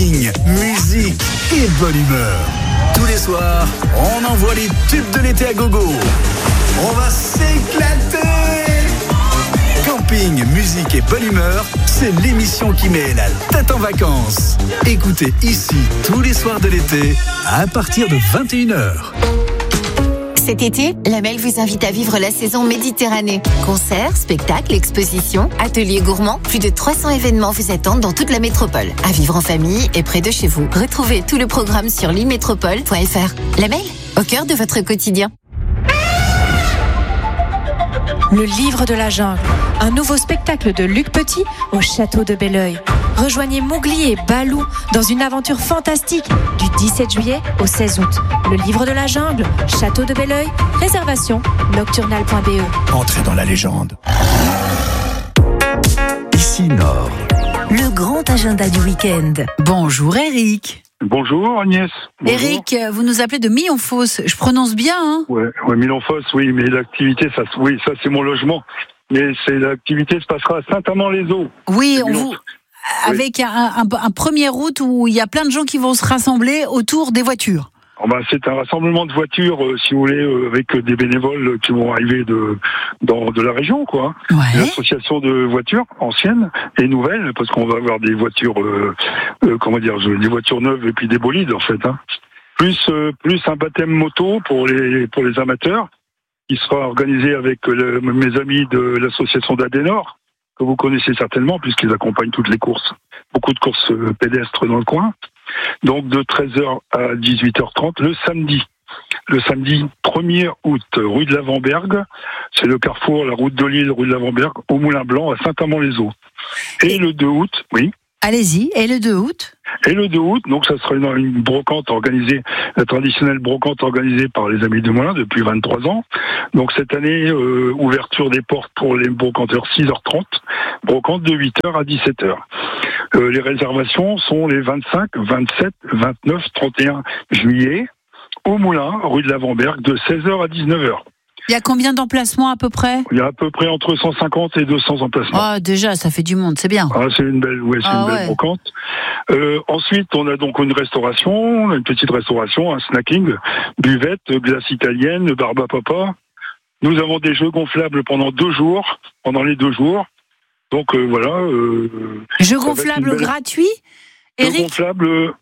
camping, musique et bonne humeur. Tous les soirs, on envoie les tubes de l'été à gogo. On va s'éclater. Camping, musique et bonne humeur, c'est l'émission qui met la tête en vacances. Écoutez ici tous les soirs de l'été à partir de 21h. Cet été, la MEL vous invite à vivre la saison Méditerranée. Concerts, spectacles, expositions, ateliers gourmands, plus de 300 événements vous attendent dans toute la métropole. À vivre en famille et près de chez vous. Retrouvez tout le programme sur l'îlemétropole.fr. La MEL, au cœur de votre quotidien. Le livre de la jungle, un nouveau spectacle de Luc Petit au château de Belleuil. Rejoignez Mowgli et Balou dans une aventure fantastique du 17 juillet au 16 août. Le livre de la jungle, château de Belleuil, réservation nocturnal.be. Entrez dans la légende. Ici Nord. Le grand agenda du week-end. Bonjour Eric. Bonjour Agnès. Bonjour. Eric, vous nous appelez de Millonfosse. Je prononce bien, hein? Ouais, Millonfosse, oui, mais l'activité, ça c'est mon logement. Mais l'activité se passera à Saint-Amand-les-Eaux. Oui, avec un premier route où il y a plein de gens qui vont se rassembler autour des voitures. C'est un rassemblement de voitures, si vous voulez, avec des bénévoles qui vont arriver de la région, quoi. Ouais. Une association de voitures anciennes et nouvelles, parce qu'on va avoir des voitures, des voitures neuves et puis des bolides, en fait, hein. Plus un baptême moto pour les amateurs, qui sera organisé avec mes amis de l'association d'Adenor, que vous connaissez certainement, puisqu'ils accompagnent toutes les courses. Beaucoup de courses pédestres dans le coin. Donc de 13h à 18h30 le samedi. Le samedi 1er août, rue de Lavemberg, c'est le carrefour, la route de Lille, rue de Lavemberg, au Moulin Blanc, à Saint-Amand-les-Eaux. Et le 2 août, oui. Allez-y, et le 2 août? Et le 2 août, donc ça sera une brocante organisée, la traditionnelle brocante organisée par les Amis du Moulin depuis 23 ans. Donc cette année, ouverture des portes pour les brocanteurs 6h30, brocante de 8h à 17h. Les réservations sont les 25, 27, 29, 31 juillet, au Moulin, rue de Lavemberg, de 16h à 19h. Il y a combien d'emplacements à peu près? Il y a à peu près entre 150 et 200 emplacements. Ah, déjà, ça fait du monde, c'est bien. C'est une belle brocante. Ensuite, on a donc une petite restauration, un snacking, buvette, glace italienne, barbe à papa. Nous avons des jeux gonflables pendant les 2 jours. Donc voilà. Jeux gonflables gratuits, Eric? Jeux gonflables,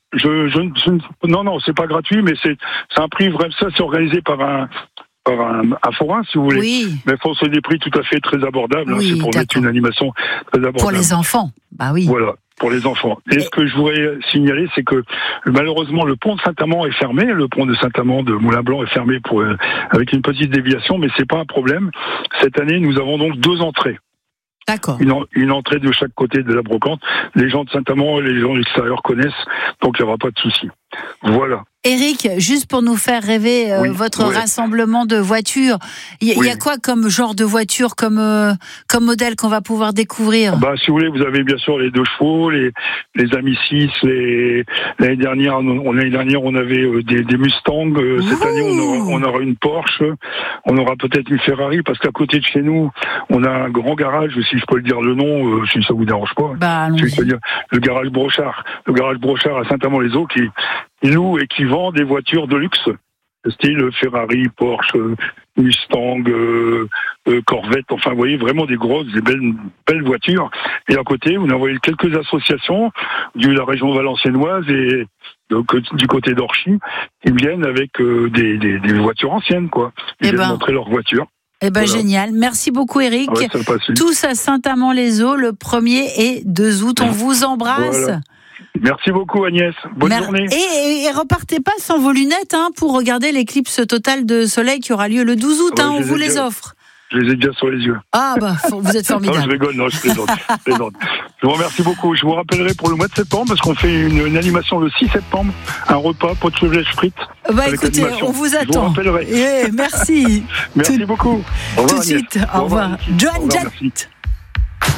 non, c'est pas gratuit, mais c'est un prix vraiment, ça c'est organisé par un forain, si vous voulez. Oui. Mais c'est des prix tout à fait très abordables. Oui, c'est pour mettre une animation très abordable. Pour les enfants, bah oui. Voilà, pour les enfants. Et ce que je voudrais signaler, c'est que malheureusement, le pont de Saint-Amand est fermé. Le pont de Saint-Amand de Moulin-Blanc est fermé avec une petite déviation, mais c'est pas un problème. Cette année, nous avons donc 2 entrées. D'accord. Une entrée de chaque côté de la brocante. Les gens de Saint-Amand et les gens de l'extérieur connaissent, donc il n'y aura pas de souci. Voilà. Eric, juste pour nous faire rêver votre rassemblement de voitures, il y a quoi comme genre de voiture, comme modèle qu'on va pouvoir découvrir? Si vous voulez, vous avez bien sûr les 2 chevaux, les Ami 6, l'année dernière, on avait des Mustangs. Cette année, on aura une Porsche, on aura peut-être une Ferrari, parce qu'à côté de chez nous, on a un grand garage, si je peux le dire le nom, si ça vous dérange pas. Je peux dire le garage Brochard. Le garage Brochard à Saint-Amand-les-Eaux qui loue et qui vend des voitures de luxe, style Ferrari, Porsche, Mustang, Corvette, enfin vous voyez vraiment des grosses et belles voitures. Et à côté, vous avez quelques associations de la région valenciennoise et donc, du côté d'Orchy qui viennent avec des voitures anciennes, quoi. Ils viennent montrer leurs voitures. Voilà. Génial. Merci beaucoup, Eric. Tous à Saint-Amand-les-Eaux, le 1er et 2 août. On vous embrasse. Voilà. Merci beaucoup, Agnès. Bonne journée. Et repartez pas sans vos lunettes pour regarder l'éclipse totale de soleil qui aura lieu le 12 août. On vous les offre. Je les ai déjà sur les yeux. Vous êtes formidable. Non, je rigole, je plaisante. Je vous remercie beaucoup. Je vous rappellerai pour le mois de septembre, parce qu'on fait une animation le 6 septembre, un repas, pot de chevet frites. Écoutez, on vous attend. Je vous rappellerai. Merci. Merci beaucoup. Tout de suite. Au revoir. Joan Jett.